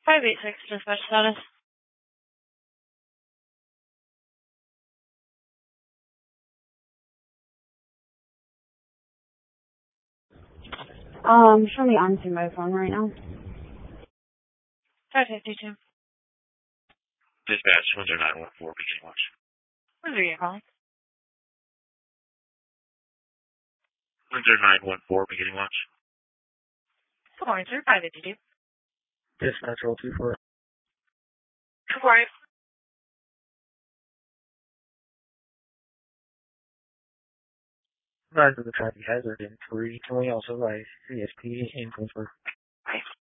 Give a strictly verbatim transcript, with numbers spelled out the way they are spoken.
five eight six, dispatch status. Um, show me onto my phone right now. five fifty-two. Dispatch one zero nine one four, beginning watch. What are you calling? one zero nine one four, beginning watch. Good morning, sir. five fifty-two. Dispatch roll two four. Good morning. Rise of the traffic hazard in three. Can we also write C S P in Queensburg?